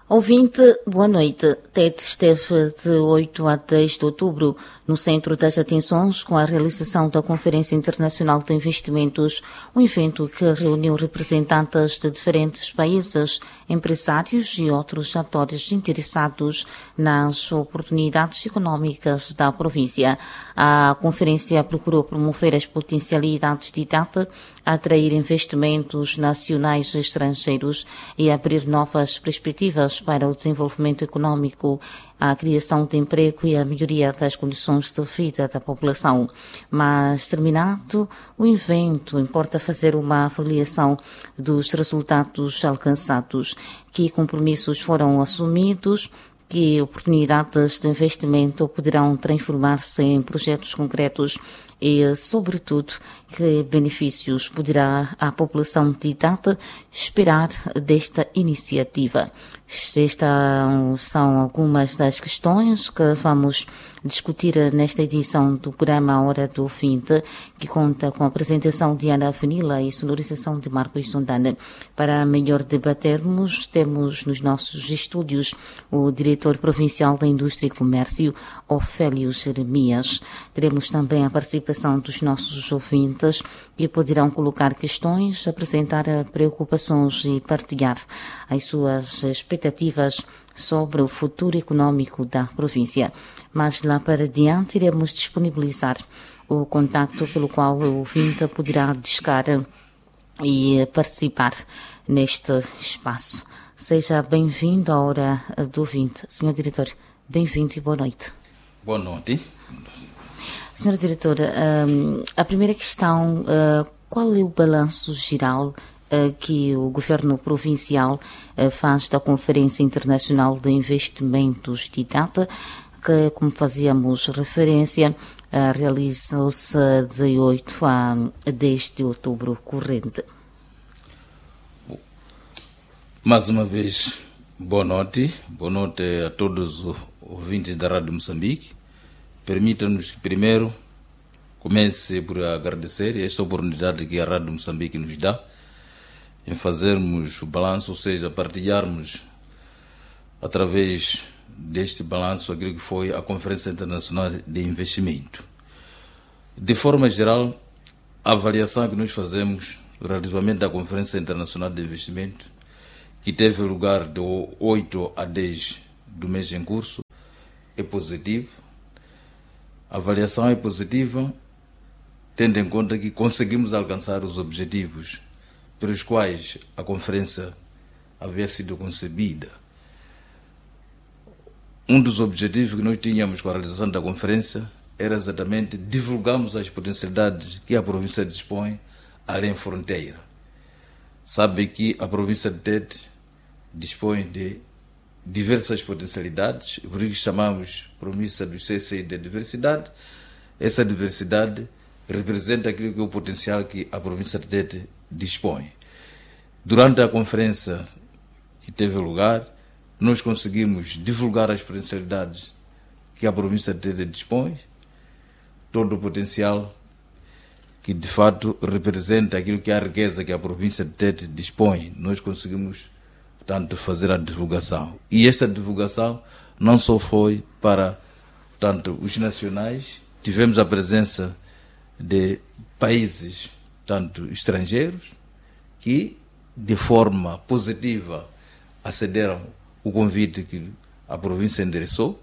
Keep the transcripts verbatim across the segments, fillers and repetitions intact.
Ouvinte, boa noite. Tete esteve de oito a dez de outubro no centro das atenções com a realização da Conferência Internacional de Investimentos, um evento que reuniu representantes de diferentes países, empresários e outros atores interessados nas oportunidades econômicas da província. A conferência procurou promover as potencialidades de Tete, atrair investimentos nacionais e estrangeiros e abrir novas perspectivas para o desenvolvimento econômico, a criação de emprego e a melhoria das condições de vida da população. Mas, terminado o evento, importa fazer uma avaliação dos resultados alcançados, que compromissos foram assumidos, que oportunidades de investimento poderão transformar-se em projetos concretos e, sobretudo, que benefícios poderá a população de Tete esperar desta iniciativa. Estas são algumas das questões que vamos discutir nesta edição do programa Hora do Ouvinte, que conta com a apresentação de Ana Avenila e sonorização de Marcos Sondana. Para melhor debatermos, temos nos nossos estúdios o diretor provincial da Indústria e Comércio, Ofélio Jeremias. Teremos também a participação dos nossos ouvintes, que poderão colocar questões, apresentar preocupações e partilhar as suas expectativas sobre o futuro econômico da província. Mas lá para diante iremos disponibilizar o contacto pelo qual o ouvinte poderá discar e participar neste espaço. Seja bem-vindo à Hora do Ouvinte. Senhor Diretor, bem-vindo e boa noite. Boa noite. Senhora Diretora, a primeira questão, qual é o balanço geral que o Governo Provincial faz da Conferência Internacional de Investimentos de Tete, que, como fazíamos referência, realizou-se de oito a dez de outubro corrente? Mais uma vez, boa noite. Boa noite a todos os ouvintes da Rádio Moçambique. Permita-nos que primeiro comece por agradecer esta oportunidade que a Rádio Moçambique nos dá em fazermos o balanço, ou seja, partilharmos através deste balanço aquilo que foi a Conferência Internacional de Investimento. De forma geral, a avaliação que nós fazemos relativamente à Conferência Internacional de Investimento, que teve lugar de oito a dez do mês em curso, é positiva. A avaliação é positiva, tendo em conta que conseguimos alcançar os objetivos pelos quais a conferência havia sido concebida. Um dos objetivos que nós tínhamos com a realização da conferência era exatamente divulgarmos as potencialidades que a província dispõe além fronteira. Sabe que a província de Tete dispõe de diversas potencialidades, por isso chamamos província do C C I de diversidade. Essa diversidade representa aquilo que é o potencial que a província de Tete dispõe. Durante a conferência que teve lugar, nós conseguimos divulgar as potencialidades que a província de Tete dispõe, todo o potencial que de fato representa aquilo que é a riqueza que a província de Tete dispõe. Nós conseguimos, portanto, fazer a divulgação. E essa divulgação não só foi para, portanto, os nacionais, tivemos a presença de países, tanto estrangeiros, que de forma positiva acederam o convite que a província endereçou,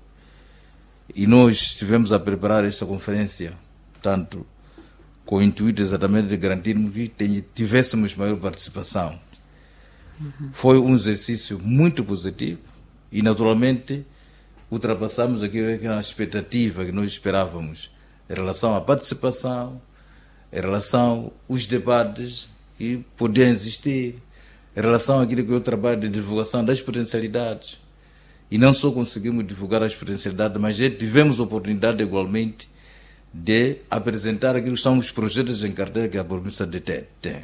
e nós estivemos a preparar esta conferência, tanto com o intuito exatamente de garantirmos que tivéssemos maior participação. Uhum. Foi um exercício muito positivo e, naturalmente, ultrapassamos aquilo que era a expectativa que nós esperávamos em relação à participação, em relação aos debates que podiam existir, em relação àquilo que é o trabalho de divulgação das potencialidades. E não só conseguimos divulgar as potencialidades, mas já tivemos a oportunidade igualmente de apresentar aquilo que são os projetos em carteira que a província de Tete tem.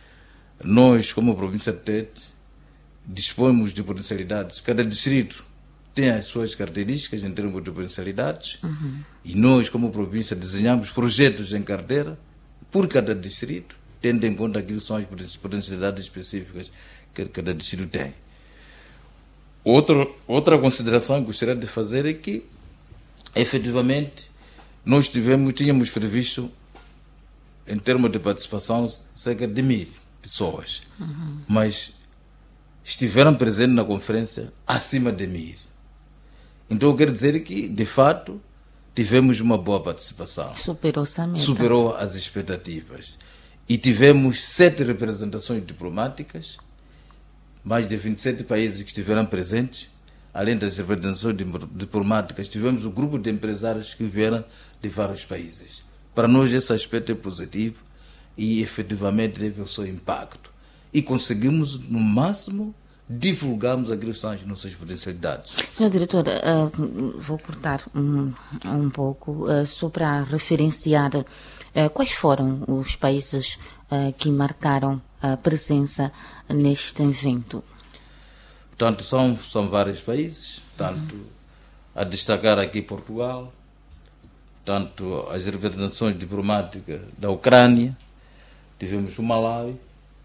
Nós, como província de Tete, dispomos de potencialidades. Cada distrito tem as suas características em termos de potencialidades, uhum. E nós, como província, desenhamos projetos em carteira por cada distrito, tendo em conta aquilo que são as potencialidades específicas que cada distrito tem. outra, outra consideração que gostaria de fazer é que, efetivamente, nós tivemos, tínhamos previsto, em termos de participação, cerca de mil pessoas. Uhum. Mas estiveram presentes na conferência acima de mil. Então, eu quero dizer que, de fato, tivemos uma boa participação. Superou-se a meta. Superou as expectativas. E tivemos sete representações diplomáticas, mais de vinte e sete países que estiveram presentes. Além das representações diplomáticas, tivemos um grupo de empresários que vieram de vários países. Para nós, esse aspecto é positivo e, efetivamente, teve o seu impacto. E conseguimos, no máximo, divulgarmos aquilo que são as nossas potencialidades. Senhor Diretor, uh, vou cortar um, um pouco, uh, só para referenciar uh, quais foram os países uh, que marcaram a presença neste evento. Portanto, são, são vários países, tanto uhum. a destacar aqui Portugal, tanto as representações diplomáticas da Ucrânia, tivemos o Malawi,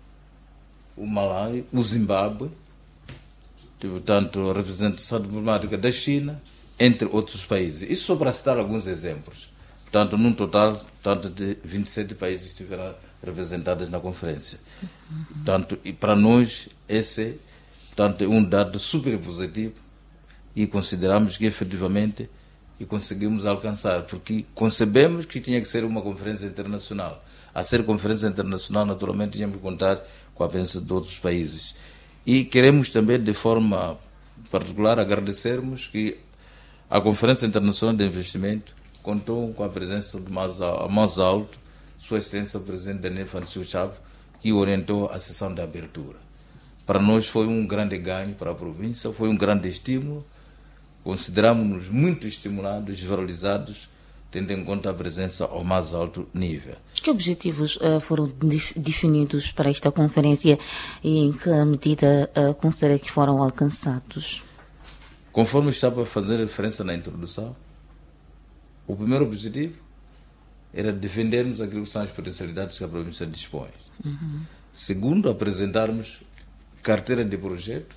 o Malawi, o Zimbábue, portanto, a representação diplomática da China, entre outros países. Isso só para citar alguns exemplos. Portanto, num total, portanto, de vinte e sete países estiveram representados na conferência. Uhum. Portanto, e para nós, esse portanto, é um dado super positivo e consideramos que, efetivamente, e conseguimos alcançar, porque concebemos que tinha que ser uma conferência internacional. A ser conferência internacional, naturalmente, tínhamos que contar com a presença de outros países. E queremos também, de forma particular, agradecermos que a Conferência Internacional de Investimento contou com a presença do mais, a mais alto, Sua Excelência o Presidente Daniel Francisco Chaves, que orientou a sessão de abertura. Para nós foi um grande ganho para a província, foi um grande estímulo. Consideramos-nos muito estimulados e valorizados, tendo em conta a presença ao mais alto nível. Que objetivos uh, foram def- definidos para esta conferência e em que medida uh, considera que foram alcançados? Conforme estava a fazer referência na introdução, o primeiro objetivo era defendermos aquilo que são as potencialidades que a província dispõe. Uhum. Segundo, apresentarmos carteira de projeto,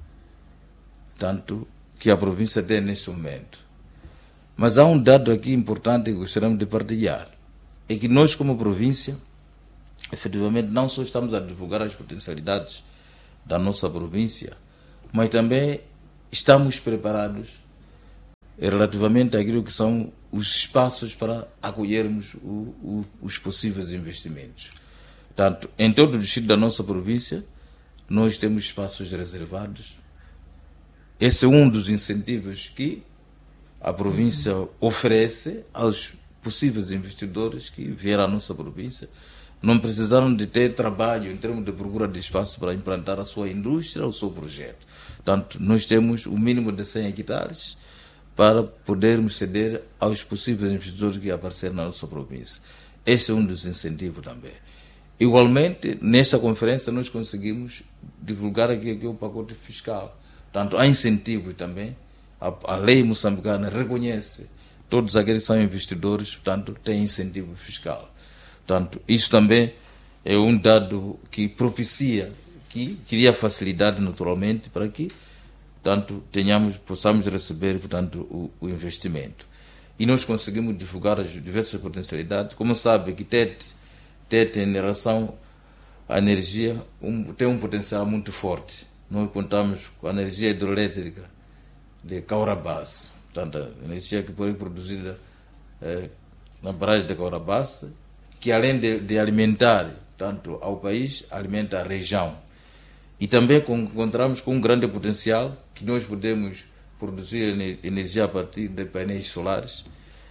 tanto que a província tem neste momento. Mas há um dado aqui importante que gostaríamos de partilhar. É que nós, como província, efetivamente não só estamos a divulgar as potencialidades da nossa província, mas também estamos preparados relativamente àquilo que são os espaços para acolhermos o, o, os possíveis investimentos. Portanto, em todo o distrito da nossa província, nós temos espaços reservados. Esse é um dos incentivos que a província oferece aos possíveis investidores que vieram à nossa província. Não precisaram de ter trabalho em termos de procura de espaço para implantar a sua indústria ou o seu projeto. Portanto, nós temos o mínimo de cem hectares para podermos ceder aos possíveis investidores que aparecerem na nossa província. Esse é um dos incentivos também. Igualmente, nesta conferência, nós conseguimos divulgar aqui, aqui o pacote fiscal. Portanto, há incentivos também. A, a lei moçambicana reconhece todos aqueles que são investidores, portanto, tem incentivo fiscal. Portanto, isso também é um dado que propicia, que cria facilidade naturalmente para que, portanto, tenhamos, possamos receber, portanto, o, o investimento. E nós conseguimos divulgar as diversas potencialidades. Como sabe que Tete, Tete em relação à energia, um, tem um potencial muito forte. Nós contamos com a energia hidroelétrica de Caurabás, portanto, a energia que foi produzida eh, na barragem de Caurabás, que além de, de alimentar tanto ao país, alimenta a região. E também encontramos com um grande potencial que nós podemos produzir energia a partir de painéis solares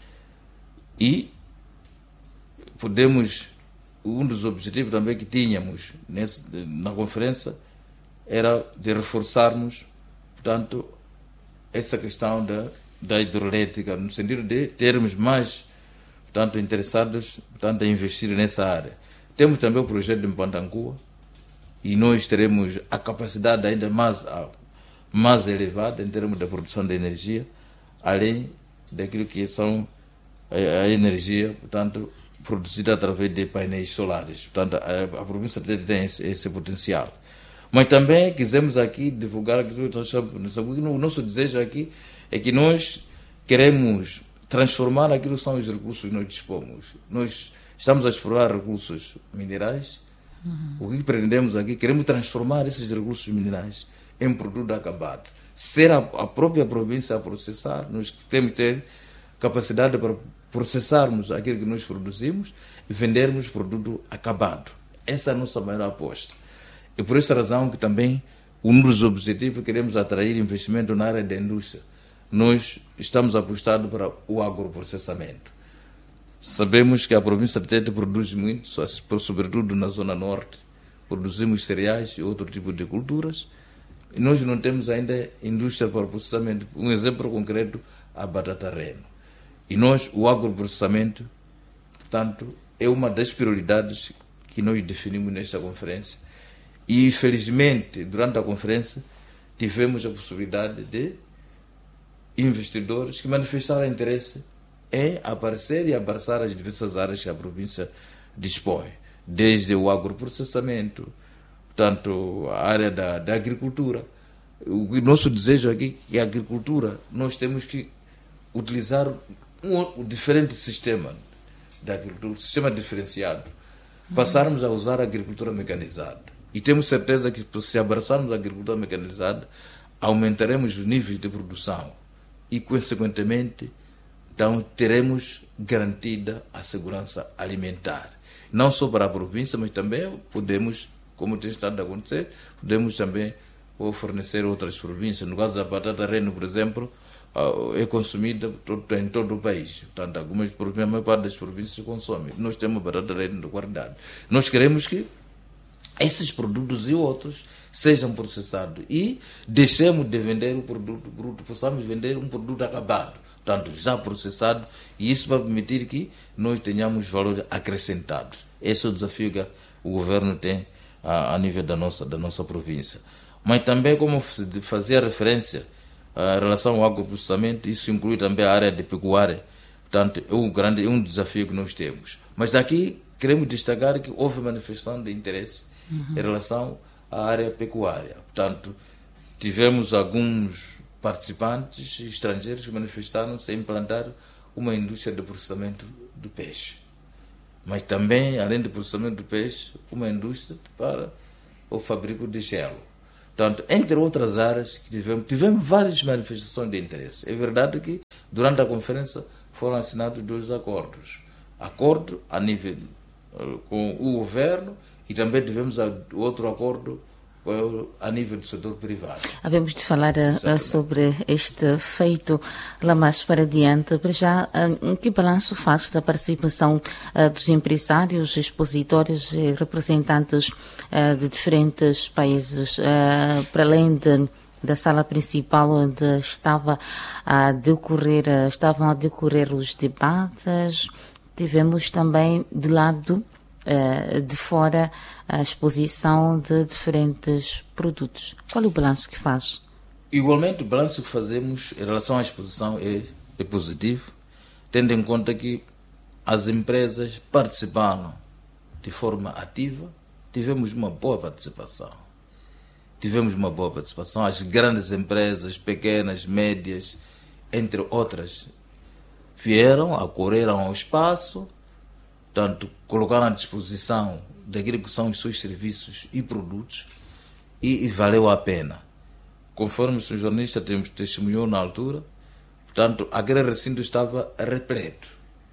e podemos, um dos objetivos também que tínhamos nesse, na conferência era de reforçarmos, portanto, essa questão da, da hidroelétrica, no sentido de termos mais, portanto, interessados, portanto, a investir nessa área. Temos também o projeto de Mpantancua e nós teremos a capacidade ainda mais, mais elevada em termos da produção de energia, além daquilo que são a, a energia, portanto, produzida através de painéis solares. Portanto, a, a província tem esse, esse potencial. Mas também quisemos aqui divulgar aquilo que o nosso desejo aqui é que nós queremos transformar aquilo que são os recursos que nós dispomos. Nós estamos a explorar recursos minerais. Uhum. O que pretendemos aqui, queremos transformar esses recursos minerais em produto acabado. Ser a, a própria província a processar, nós temos que ter capacidade para processarmos aquilo que nós produzimos e vendermos produto acabado. Essa é a nossa maior aposta. E por essa razão que também um dos objetivos queremos atrair investimento na área da indústria. Nós estamos apostados para o agroprocessamento. Sabemos que a província de Tete produz muito, sobretudo na zona norte. Produzimos cereais e outro tipo de culturas. E nós não temos ainda indústria para processamento. Um exemplo concreto, a batata reno. E nós, o agroprocessamento, portanto, é uma das prioridades que nós definimos nesta conferência. E, felizmente, durante a conferência, tivemos a possibilidade de investidores que manifestaram interesse em aparecer e abraçar as diversas áreas que a província dispõe, desde o agroprocessamento, portanto, a área da, da agricultura. O nosso desejo aqui é que a agricultura, nós temos que utilizar um, um diferente sistema da agricultura, um sistema diferenciado, passarmos a usar a agricultura mecanizada. E temos certeza que se abraçarmos a agricultura mecanizada, aumentaremos os níveis de produção e, consequentemente, então, teremos garantida a segurança alimentar. Não só para a província, mas também podemos, como tem estado a acontecer, podemos também fornecer outras províncias. No caso da batata reno, por exemplo, é consumida em todo o país. Portanto, algumas províncias, a maior parte das províncias consomem. Nós temos batata reno de qualidade. Nós queremos que esses produtos e outros sejam processados e deixemos de vender o produto bruto, possamos vender um produto acabado, portanto, já processado, e isso vai permitir que nós tenhamos valores acrescentados. Esse é o desafio que o governo tem a, a nível da nossa, da nossa província. Mas também, como fazia referência a relação ao agroprocessamento, isso inclui também a área de pecuária, portanto, é um grande é um desafio que nós temos. Mas aqui queremos destacar que houve manifestação de interesse uhum. em relação à área pecuária. Portanto, tivemos alguns participantes estrangeiros que manifestaram-se em implantar uma indústria de processamento do peixe. Mas também, além do processamento do peixe, uma indústria para o fabrico de gelo. Portanto, entre outras áreas que tivemos, tivemos várias manifestações de interesse. É verdade que, durante a conferência, foram assinados dois acordos. Acordo a nível com o governo e também tivemos outro acordo a nível do setor privado. Havemos de falar uh, sobre este feito lá mais para adiante. Para já, uh, que balanço faz da participação uh, dos empresários, expositores e representantes uh, de diferentes países, uh, para além de da sala principal onde estava a decorrer, uh, estavam a decorrer os debates? Tivemos também de lado de fora a exposição de diferentes produtos. Qual é o balanço que faz? Igualmente, o balanço que fazemos em relação à exposição é, é positivo, tendo em conta que as empresas participaram de forma ativa, tivemos uma boa participação. Tivemos uma boa participação. As grandes empresas, pequenas, médias, entre outras, vieram, acorreram ao espaço, portanto, colocaram à disposição daquilo que são os seus serviços e produtos e, e valeu a pena. Conforme o senhor jornalista testemunhou na altura, portanto, aquele recinto estava repleto.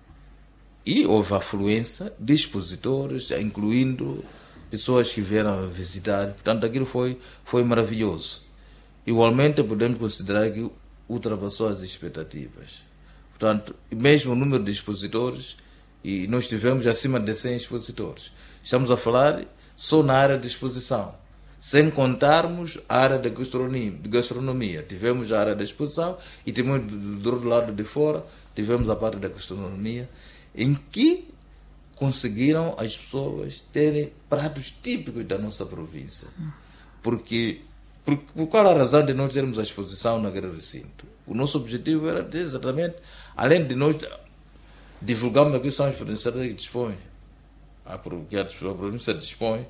E houve afluência de expositores, incluindo pessoas que vieram visitar. Portanto, aquilo foi, foi maravilhoso. Igualmente, podemos considerar que ultrapassou as expectativas. Portanto, mesmo o número de expositores, e nós tivemos acima de cem expositores. Estamos a falar só na área de exposição, sem contarmos a área de gastronomia. De gastronomia. Tivemos a área da exposição e tivemos do, do outro lado de fora, tivemos a parte da gastronomia, em que conseguiram as pessoas terem pratos típicos da nossa província. Porque, por, por qual a razão de nós termos a exposição naquele recinto? O nosso objetivo era exatamente, além de nós divulgarmos aquilo que são as potencialidades que dispõe, a, que a província dispõe,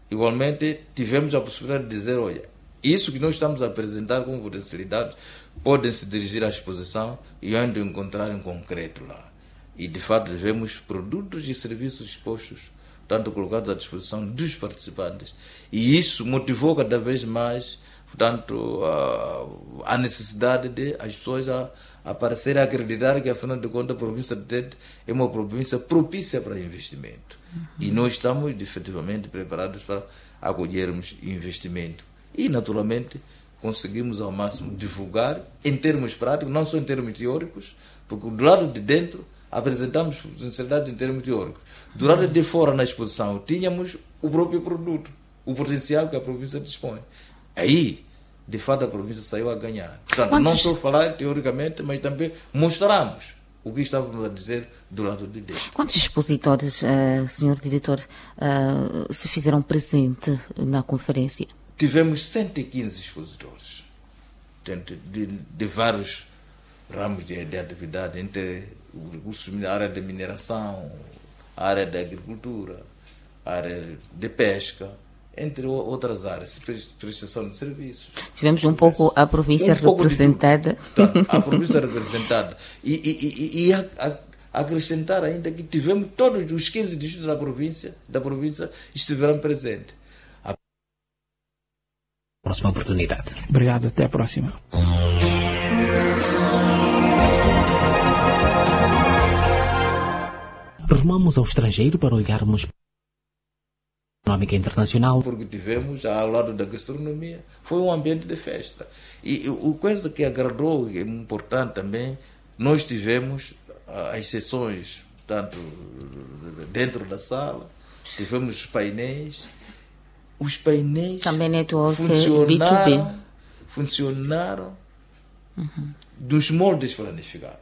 igualmente tivemos a possibilidade de dizer, olha, isso que nós estamos a apresentar como potencialidades podem se dirigir à exposição e onde encontrar em concreto lá. E de fato vemos produtos e serviços expostos, tanto colocados à disposição dos participantes. E isso motivou cada vez mais, portanto, a, a necessidade de as pessoas a, a parecerem acreditar que, afinal de contas, a província de Tete é uma província propícia para investimento. Uhum. E nós estamos, efetivamente, preparados para acolhermos investimento. E, naturalmente, conseguimos ao máximo divulgar em termos práticos, não só em termos teóricos, porque do lado de dentro apresentamos potencialidade em termos teóricos. Do lado de fora, na exposição, tínhamos o próprio produto, o potencial que a província dispõe. Aí, de fato, a província saiu a ganhar. Portanto, Quantos... não só falar teoricamente, mas também mostramos o que estávamos a dizer do lado de dentro. Quantos expositores, uh, senhor diretor, uh, se fizeram presente na conferência? Tivemos cento e quinze expositores, de, de, de vários ramos de, de atividade, entre a área de mineração, a área da agricultura, a área de pesca, entre outras áreas, prestação de serviços. Tivemos um pouco a província um representada. Portanto, a província representada. E, e, e, e a, a acrescentar ainda que tivemos todos os quinze distritos da província, da província estiveram presentes. Próxima oportunidade. Obrigado, até a próxima. Rumamos ao estrangeiro para olharmos a económica internacional. Porque tivemos, ao lado da gastronomia, foi um ambiente de festa. E o coisa que agradou, e é importante também, nós tivemos as sessões, tanto dentro da sala, tivemos os painéis. Os painéis também network funcionaram, B dois B. funcionaram uhum. dos moldes planificados.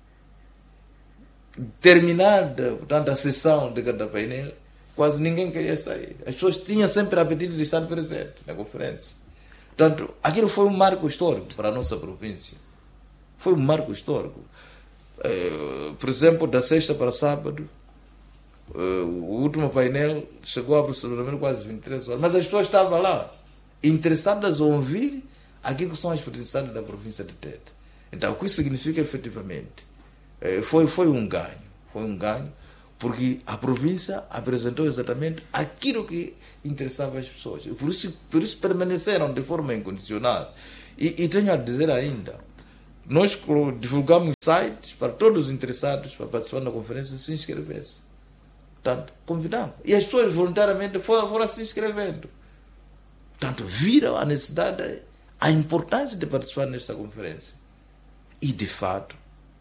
Terminada, portanto, a sessão de cada painel, quase ninguém queria sair. As pessoas tinham sempre apetite de estar presente na conferência. Portanto, aquilo foi um marco histórico para a nossa província. Foi um marco histórico. Por exemplo, da sexta para sábado, o último painel chegou a aproximadamente quase vinte e três horas, mas as pessoas estavam lá, interessadas a ouvir aquilo que são as potencialidades da província de Tete. Então, o que isso significa efetivamente? Foi, foi um ganho, foi um ganho, porque a província apresentou exatamente aquilo que interessava as pessoas. E por isso, por isso permaneceram de forma incondicional. E, e tenho a dizer ainda, nós divulgamos sites para todos os interessados para participar da conferência se inscrevessem. Portanto, convidamos. E as pessoas voluntariamente foram, foram se inscrevendo. Portanto, viram a necessidade, a importância de participar nesta conferência. E, de fato,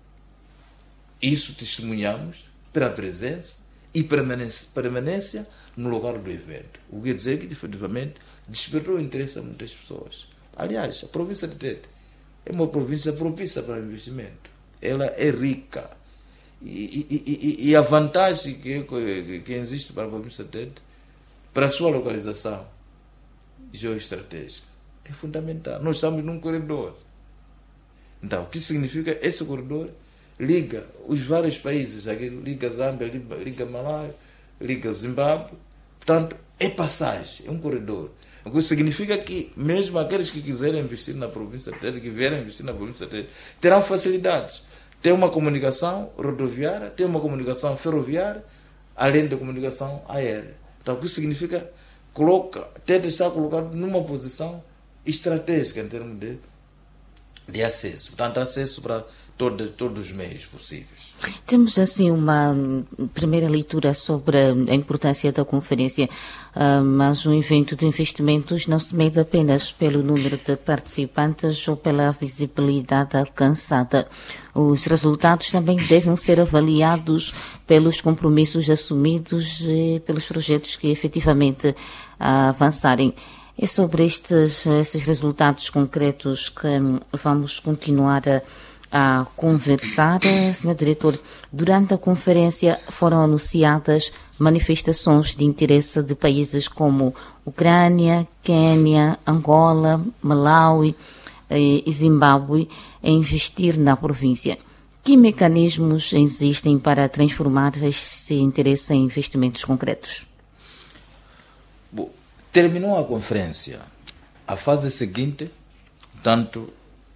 isso testemunhamos pela presença e permanência, permanência no lugar do evento. O que quer dizer que, efetivamente, despertou o interesse a muitas pessoas. Aliás, a província de Tete é uma província propícia para o investimento. Ela é rica. E, e, e, e a vantagem que, que, que existe para a província de Tete, para a sua localização geoestratégica, é fundamental. Nós estamos num corredor. Então, o que significa? Esse corredor liga os vários países, liga Zâmbia, liga Malawi, liga Zimbábue. Portanto, é passagem, é um corredor. O que significa que mesmo aqueles que quiserem investir na província de Tete, que vierem investir na província de Tete, terão facilidades. Tem uma comunicação rodoviária, tem uma comunicação ferroviária, além da comunicação aérea. Então, o que significa? Coloca, Tete está colocado numa posição estratégica em termos de, de acesso. Portanto, acesso para todo, todos os meios possíveis. Temos, assim, uma primeira leitura sobre a importância da conferência, mas um evento de investimentos não se mede apenas pelo número de participantes ou pela visibilidade alcançada. Os resultados também devem ser avaliados pelos compromissos assumidos e pelos projetos que efetivamente avançarem. É sobre estes, estes resultados concretos que vamos continuar a a conversar. senhor Diretor, durante a conferência foram anunciadas manifestações de interesse de países como Ucrânia, Quênia, Angola, Malawi e Zimbábue em investir na província. Que mecanismos existem para transformar esse interesse em investimentos concretos? Bom, Terminou a conferência. A fase seguinte, portanto,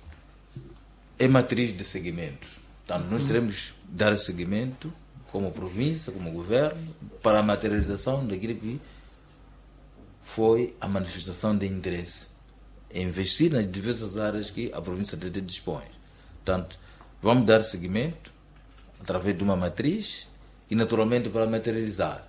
é matriz de seguimento. Portanto, nós teremos que dar seguimento como província, como governo, para a materialização daquilo que foi a manifestação de interesse em investir nas diversas áreas que a província de Tete dispõe. Portanto, vamos dar seguimento através de uma matriz e, naturalmente, para materializar.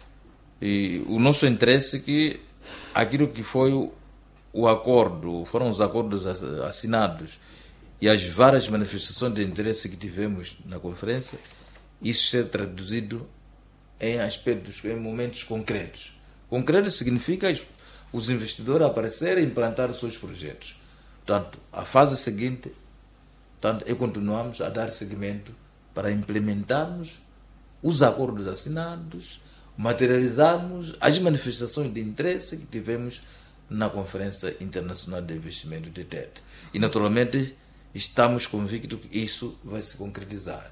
E o nosso interesse é que aquilo que foi o, o acordo, foram os acordos assinados e as várias manifestações de interesse que tivemos na conferência, isso ser traduzido em aspectos, em momentos concretos. Concreto significa os investidores aparecerem e implantar os seus projetos. Portanto, a fase seguinte, portanto, é continuarmos a dar seguimento para implementarmos os acordos assinados, materializarmos as manifestações de interesse que tivemos na Conferência Internacional de Investimento de Tete. E, naturalmente, estamos convictos que isso vai se concretizar.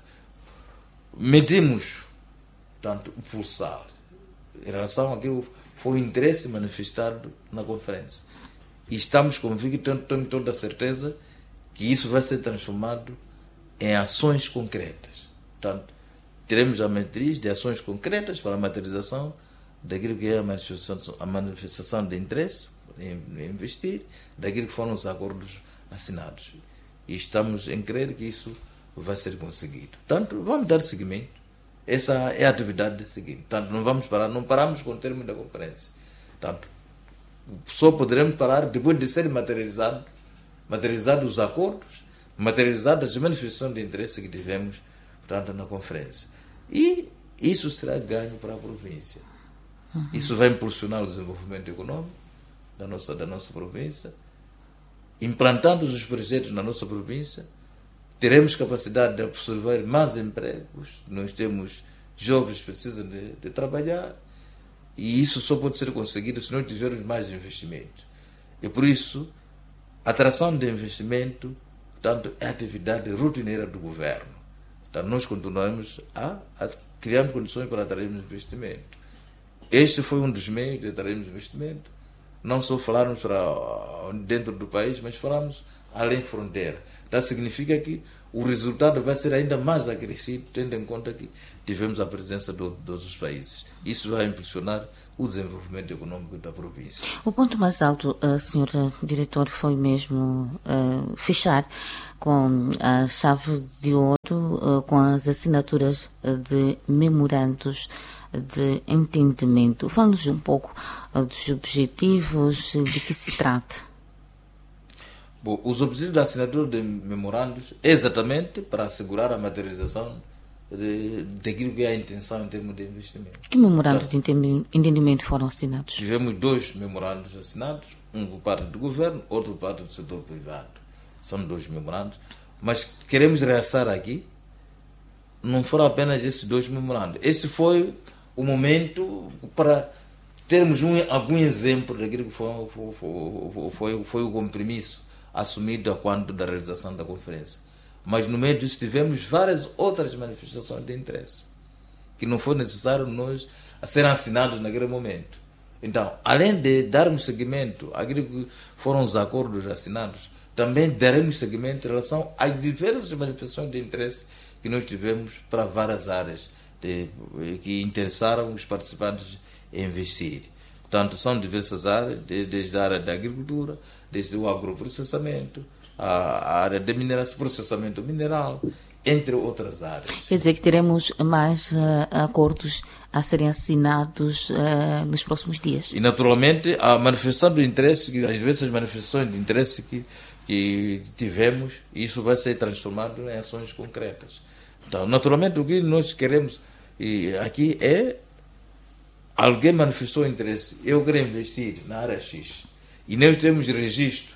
Medimos, portanto, o pulsar em relação àquilo que foi o interesse manifestado na conferência. E estamos convictos, temos toda a certeza, que isso vai ser transformado em ações concretas. Portanto, teremos a matriz de ações concretas para a materialização daquilo que é a manifestação, a manifestação de interesse em investir, daquilo que foram os acordos assinados. E estamos em crer que isso vai ser conseguido. Portanto, vamos dar seguimento. Essa é a atividade de seguir. Portanto, não vamos parar, não paramos com o termo da conferência. Portanto, só poderemos parar depois de serem materializados, materializados os acordos, materializadas as manifestações de interesse que tivemos, portanto, na conferência. E isso será ganho para a província. Uhum. Isso vai impulsionar o desenvolvimento econômico da nossa, da nossa província. Implantando os projetos na nossa província, teremos capacidade de absorver mais empregos. Nós temos jovens que precisam de, de trabalhar, e isso só pode ser conseguido se nós tivermos mais investimento. E por isso, a atração de investimento, portanto, é a atividade rotineira do governo. Então, nós continuamos a, a criar condições para atrairmos investimento. Este foi um dos meios de atrairmos investimento. Não só falarmos para dentro do país, mas falarmos além fronteira. Então, significa que o resultado vai ser ainda mais acrescido, tendo em conta que tivemos a presença de todos os países. Isso vai impulsionar o desenvolvimento econômico da província. O ponto mais alto, uh, senhor Diretor, foi mesmo uh, fechar com a chave de ouro, uh, com as assinaturas de memorandos de entendimento. Fala-nos um pouco uh, dos objetivos, de que se trata. Bom, os objetivos da assinatura de memorandos é exatamente para assegurar a materialização de, daquilo que é a intenção em termos de investimento. Que memorandos então, de entendimento foram assinados? Tivemos dois memorandos assinados, um por parte do governo, outro por parte do setor privado. São dois memorandos, mas queremos realçar aqui, não foram apenas esses dois memorandos. Esse foi o momento para termos um, algum exemplo daquilo que foi, foi, foi, foi, foi o compromisso assumido a quanto da realização da conferência. Mas no meio disso tivemos várias outras manifestações de interesse que não foi necessário nós a serem assinados naquele momento. Então, além de darmos seguimento àquilo que foram os acordos assinados, também daremos seguimento em relação às diversas manifestações de interesse que nós tivemos para várias áreas de, que interessaram os participantes em investir. Portanto, são diversas áreas, desde a área da agricultura, desde o agroprocessamento, a área de mineração, processamento mineral, entre outras áreas. Quer dizer que teremos mais uh, acordos a serem assinados uh, nos próximos dias. E, naturalmente, a manifestação de interesse, as diversas manifestações de interesse que, que tivemos, isso vai ser transformado em ações concretas. Então, naturalmente, o que nós queremos e aqui é alguém manifestou interesse, eu quero investir na área X, e nós temos registro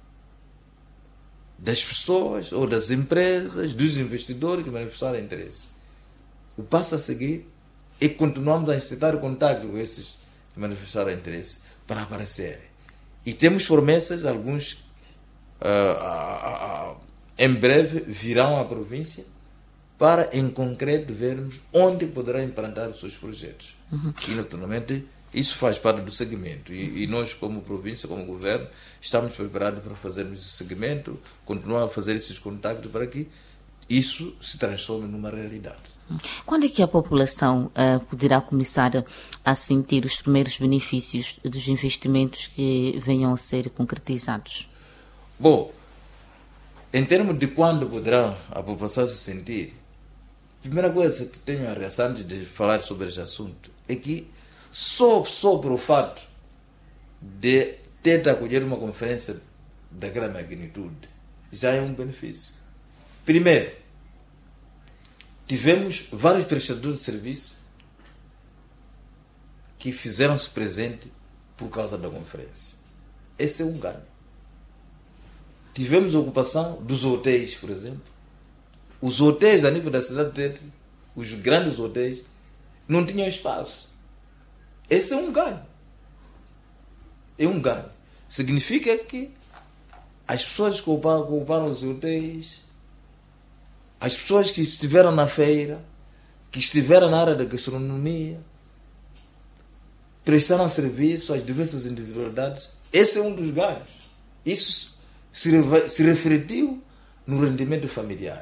das pessoas ou das empresas, dos investidores que manifestaram interesse. O passo a seguir é que continuamos a incitar o contato com esses que manifestaram interesse para aparecerem. E temos promessas, alguns uh, uh, uh, em breve virão à província para, em concreto, vermos onde poderão implantar os seus projetos. Uhum. E, naturalmente, Isso faz parte do segmento e, e nós, como província, como governo, estamos preparados para fazermos esse segmento, continuar a fazer esses contactos para que isso se transforme numa realidade. Quando é que a população uh, poderá começar a sentir os primeiros benefícios dos investimentos que venham a ser concretizados? Bom, em termos de quando poderá a população se sentir, a primeira coisa que tenho a reação antes de falar sobre esse assunto é que Só, só por o fato de ter de acolher uma conferência daquela magnitude já é um benefício. Primeiro, tivemos vários prestadores de serviço que fizeram-se presente por causa da conferência. Esse é um ganho. Tivemos a ocupação dos hotéis, por exemplo. Os hotéis a nível da cidade de Tete, os grandes hotéis, não tinham espaço. Esse é um ganho. É um ganho. Significa que as pessoas que ocuparam, que ocuparam os hotéis, as pessoas que estiveram na feira, que estiveram na área da gastronomia, prestaram serviço às diversas individualidades, esse é um dos ganhos. Isso se, se refletiu no rendimento familiar.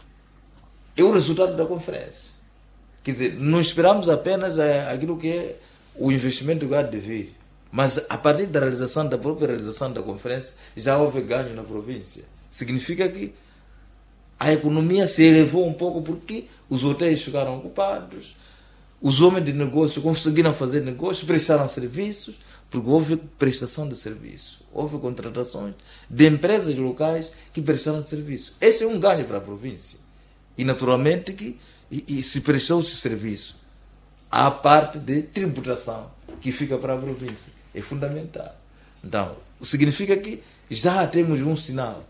É o resultado da conferência. Quer dizer, não esperamos apenas aquilo que é o investimento que há de vir, mas a partir da realização, da própria realização da conferência, já houve ganho na província. Significa que a economia se elevou um pouco porque os hotéis ficaram ocupados, os homens de negócio conseguiram fazer negócio, prestaram serviços, porque houve prestação de serviço, houve contratações de empresas locais que prestaram serviço. Esse é um ganho para a província. E naturalmente que e, e se prestou esse serviço. A parte de tributação que fica para a província. É fundamental. Então, significa que já temos um sinal.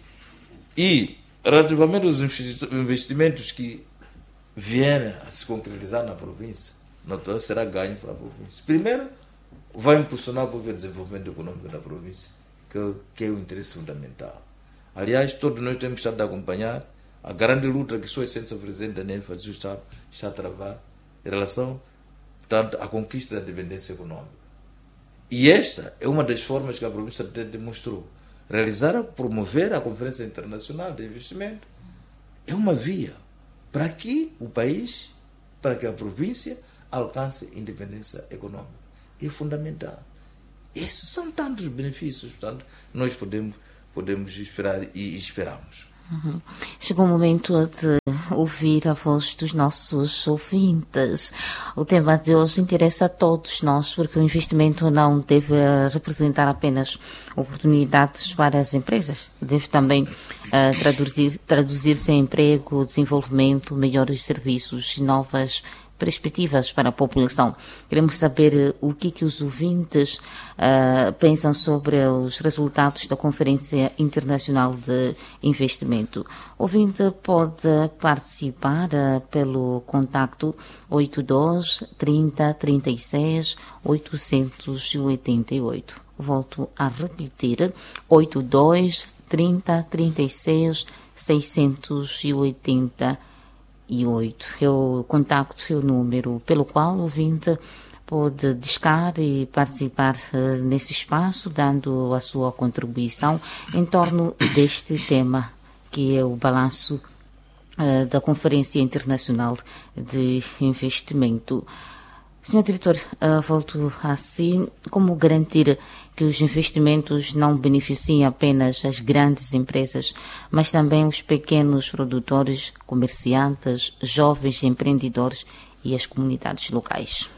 E, relativamente aos investimentos que vierem a se concretizar na província, natural será ganho para a província. Primeiro, vai impulsionar o próprio desenvolvimento econômico da província, que, que é o interesse fundamental. Aliás, todos nós temos estado a acompanhar a grande luta que sua Excelência Presidente Daniel Francisco está, está a travar em relação, portanto, à conquista da dependência econômica. E esta é uma das formas que a província de Tete demonstrou. Realizar, promover a Conferência Internacional de Investimento é uma via para que o país, para que a província alcance independência econômica. É fundamental. Esses são tantos benefícios, portanto, nós podemos, podemos esperar e esperamos. Uhum. Chegou o momento de ouvir a voz dos nossos ouvintes. O tema de hoje interessa a todos nós, porque o investimento não deve representar apenas oportunidades para as empresas, deve também uh, traduzir, traduzir-se em emprego, desenvolvimento, melhores serviços e novas perspectivas para a população. Queremos saber o que, que os ouvintes uh, pensam sobre os resultados da Conferência Internacional de Investimento. O ouvinte pode participar uh, pelo contacto oito dois, trinta, trinta e seis, oitocentos e oitenta e oito. Volto a repetir, oito dois, trinta, trinta e seis, seiscentos e oitenta e oito. É o contacto, é o número pelo qual o ouvinte pode discar e participar uh, nesse espaço, dando a sua contribuição em torno deste tema, que é o balanço uh, da Conferência Internacional de Investimento. senhor Diretor, uh, volto a si. Como garantir que os investimentos não beneficiem apenas as grandes empresas, mas também os pequenos produtores, comerciantes, jovens empreendedores e as comunidades locais?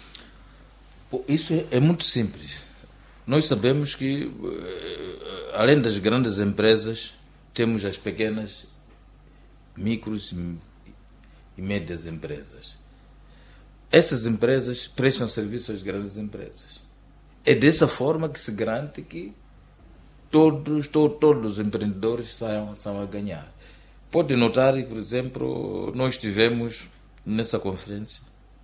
Isso é, é muito simples. Nós sabemos que, além das grandes empresas, temos as pequenas, micros e médias empresas. Essas empresas prestam serviço às grandes empresas. É dessa forma que se garante que todos, to, todos os empreendedores saiam, saiam a ganhar. Pode notar que, por exemplo, nós tivemos nessa conferência,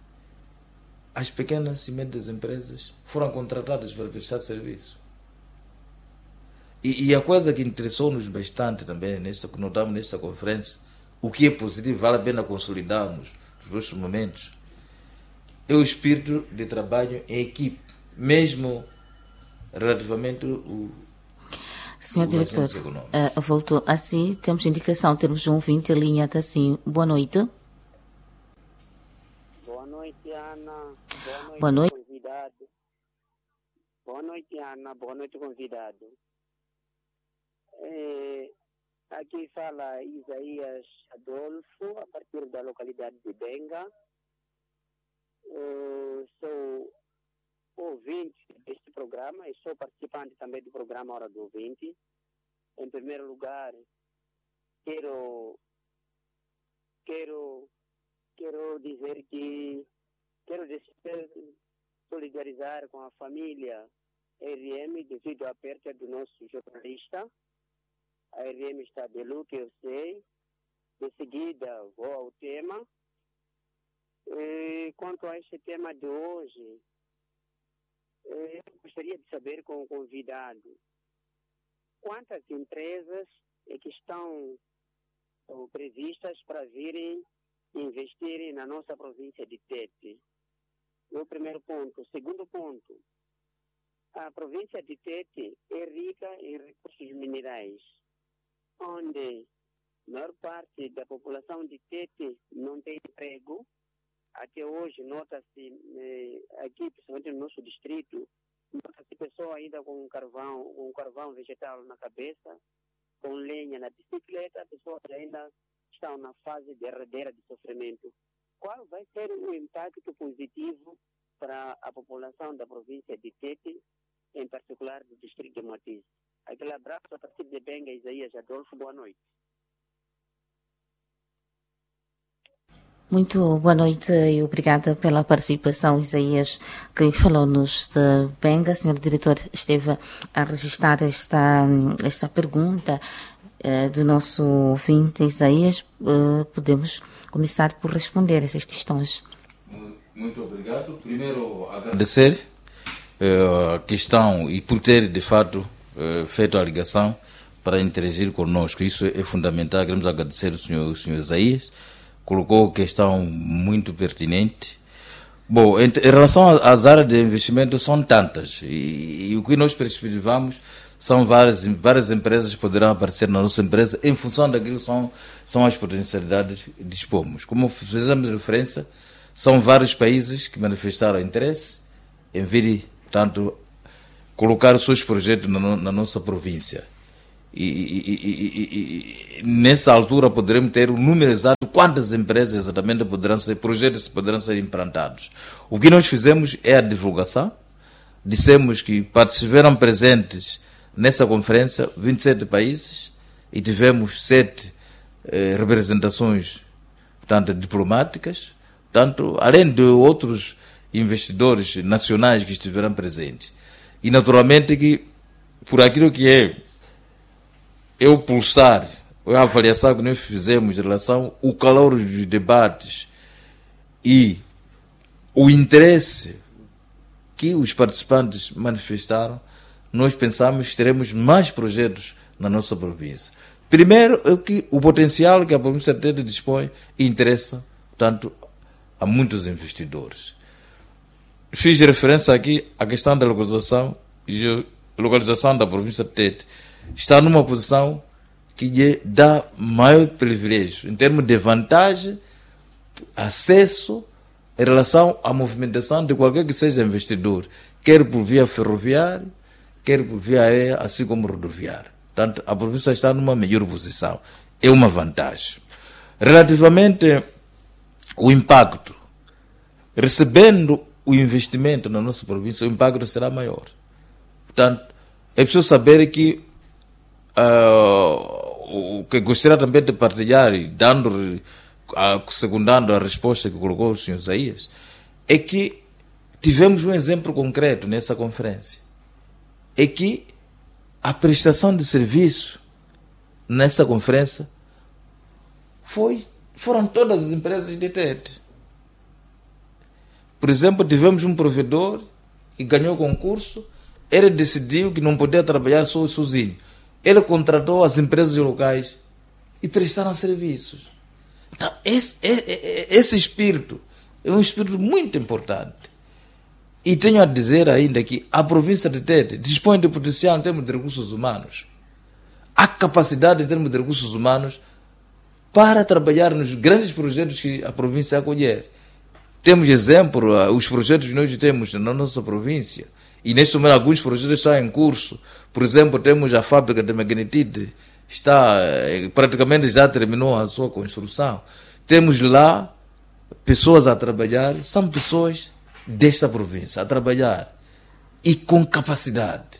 as pequenas e médias empresas foram contratadas para prestar serviço. E, e a coisa que interessou-nos bastante também, nesta, que notamos nesta conferência, o que é positivo, vale a pena consolidarmos nos próximos momentos, é o espírito de trabalho em equipe, mesmo relativamente o Senhor Diretor, uh, voltou assim, temos indicação, temos um ouvinte em linha, está assim, boa noite. Boa noite, Ana. Boa noite, boa noite. Convidado. Boa noite, Ana. Boa noite, convidado. É, aqui fala Isaías Adolfo, a partir da localidade de Benga. Eu sou ouvinte deste programa e sou participante também do programa Hora do Ouvinte. Em primeiro lugar, quero, quero, quero dizer que quero solidarizar com a família R M devido à perda do nosso jornalista. A R M está de luto, eu sei. De seguida, vou ao tema. E, quanto a este tema de hoje, eu gostaria de saber com o convidado quantas empresas é que estão ou, previstas para virem investir na nossa província de Tete. É o primeiro ponto. Segundo ponto, a província de Tete é rica em recursos minerais, onde a maior parte da população de Tete não tem emprego. Até hoje, nota-se, eh, aqui, principalmente no nosso distrito, nota-se pessoa ainda com um carvão, um carvão vegetal na cabeça, com lenha na bicicleta, pessoas ainda estão na fase derradeira de sofrimento. Qual vai ser o impacto positivo para a população da província de Tete, em particular do distrito de Moatize? Aquele abraço a partir de Benga, Isaías Adolfo, boa noite. Muito boa noite e obrigada pela participação, Isaías, que falou-nos de Benga. Senhor Diretor, esteve a registrar esta, esta pergunta uh, do nosso ouvinte, Isaías. Uh, podemos começar por responder essas questões. Muito obrigado. Primeiro, agradecer uh, a questão e por ter, de fato, uh, feito a ligação para interagir conosco. Isso é fundamental. Queremos agradecer ao senhor, ao senhor Isaías. Colocou questão muito pertinente. Bom, em, em relação às áreas de investimento, são tantas. E, e o que nós perspectivamos são várias, várias empresas que poderão aparecer na nossa empresa em função daquilo que são, são as potencialidades que dispomos. Como fizemos referência, são vários países que manifestaram interesse em vir, portanto, colocar os seus projetos na, na nossa província. E, e, e, e, e nessa altura poderemos ter um número exato de quantas empresas exatamente poderão ser, projetos poderão ser implantados. O que nós fizemos é a divulgação. Dissemos que participaram presentes nessa conferência vinte e sete países e tivemos sete eh, representações, portanto, diplomáticas, portanto, além de outros investidores nacionais que estiveram presentes. E naturalmente que por aquilo que é é o pulsar, é a avaliação que nós fizemos em relação ao calor dos debates e o interesse que os participantes manifestaram, nós pensamos que teremos mais projetos na nossa província. Primeiro, é que o potencial que a província de Tete dispõe interessa, portanto, a muitos investidores. Fiz referência aqui à questão da localização, localização da província de Tete. Está numa posição que lhe dá maior privilégio, em termos de vantagem, acesso em relação à movimentação de qualquer que seja investidor, quer por via ferroviária, quer por via aérea, assim como rodoviária. Portanto, a província está numa melhor posição. É uma vantagem. Relativamente ao impacto, recebendo o investimento na nossa província, o impacto será maior. Portanto, é preciso saber que Uh, o que gostaria também de partilhar, dando, uh, secundando a resposta que colocou o senhor Isaías, é que tivemos um exemplo concreto nessa conferência. É que a prestação de serviço nessa conferência foi, foram todas as empresas de Tete. Por exemplo, tivemos um provedor que ganhou o concurso, ele decidiu que não podia trabalhar só sozinho. Ele contratou as empresas locais e prestaram serviços. Então, esse, esse espírito É um espírito muito importante. E tenho a dizer ainda que a província de Tete dispõe de potencial em termos de recursos humanos. Há capacidade em termos de recursos humanos para trabalhar nos grandes projetos que a província acolher. Temos exemplo, os projetos que nós temos na nossa província, e neste momento alguns projetos estão em curso. Por exemplo, temos a fábrica de magnetite, está, praticamente já terminou a sua construção. Temos lá pessoas a trabalhar, são pessoas desta província, a trabalhar, e com capacidade.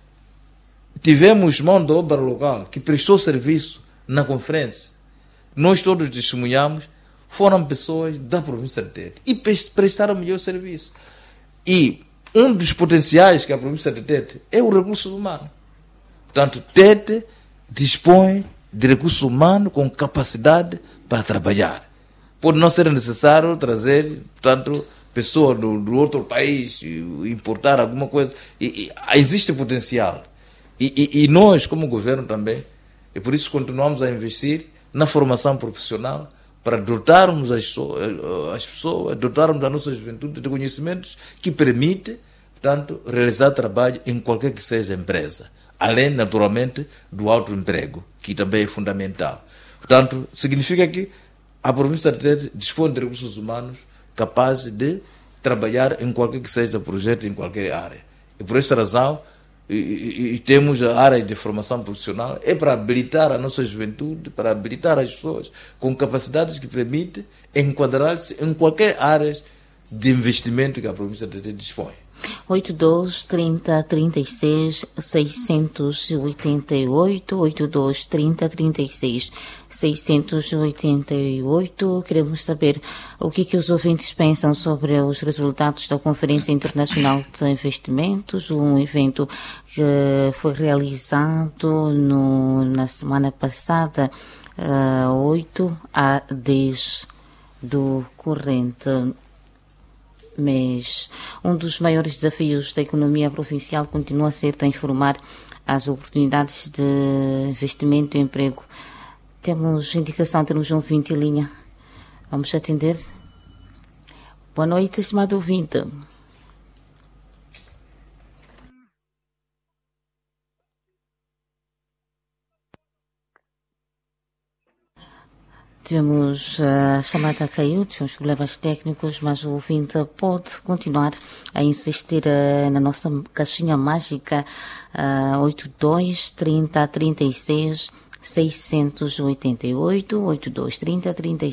Tivemos mão de obra local que prestou serviço na conferência. Nós todos testemunhamos, foram pessoas da província de Tete e prestaram melhor serviço. E um dos potenciais que a província de Tete é o recurso humano. Portanto, Tete dispõe de recurso humano com capacidade para trabalhar. Pode não ser necessário trazer, portanto, pessoa do, do outro país, importar alguma coisa. E, e, existe potencial. E, e, e nós, como governo também, e por isso continuamos a investir na formação profissional para dotarmos as, as pessoas, dotarmos a nossa juventude de conhecimentos que permitem, portanto, realizar trabalho em qualquer que seja a empresa. Além, naturalmente, do autoemprego, que também é fundamental. Portanto, significa que a província de Tete dispõe de recursos humanos capazes de trabalhar em qualquer que seja projeto, em qualquer área. E por esta razão, e, e, e temos a área de formação profissional, é para habilitar a nossa juventude, para habilitar as pessoas com capacidades que permitem enquadrar-se em qualquer área de investimento que a província de Tete dispõe. oito dois, trinta, trinta e seis, seiscentos e oitenta e oito, oito dois, trinta, trinta e seis, seiscentos e oitenta e oito. Queremos saber o que, que os ouvintes pensam sobre os resultados da Conferência Internacional de Investimentos, um evento que foi realizado no, na semana passada, uh, oito a dez do corrente mês. Um dos maiores desafios da economia provincial continua a ser transformar as oportunidades de investimento e emprego. Temos indicação, temos um ouvinte em linha. Vamos atender. Boa noite, estimado ouvinte. Tivemos a chamada caiu, tivemos problemas técnicos, mas o ouvinte pode continuar a insistir uh, na nossa caixinha mágica uh, oito dois, trinta, trinta e seis, seiscentos e oitenta e oito, oito dois, trinta, trinta e